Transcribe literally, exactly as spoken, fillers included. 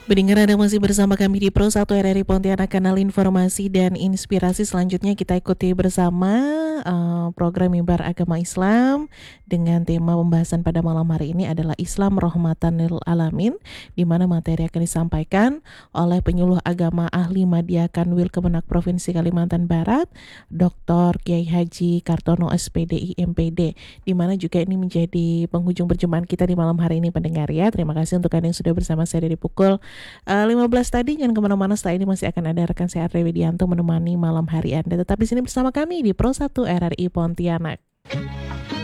Pendengar, Anda masih bersama kami di Pro satu R R I Pontianak, kanal informasi dan inspirasi. Selanjutnya kita ikuti bersama uh, program Mimbar Agama Islam dengan tema pembahasan pada malam hari ini adalah Islam Rahmatan lil Alamin, di mana materi akan disampaikan oleh penyuluh agama ahli Madya Kanwil Kemenak Provinsi Kalimantan Barat, Doktor Kiai Haji Kartono S P D I M P D, di mana juga ini menjadi penghujung perjumpaan kita di malam hari ini, pendengar ya. Terima kasih untuk Anda yang sudah bersama saya dari pukul Uh, lima belas tadi. Jangan kemana-mana, setelah ini masih akan ada rekan saya Andre Widianto menemani malam hari Anda. Tetap di sini bersama kami di Pro satu R R I Pontianak.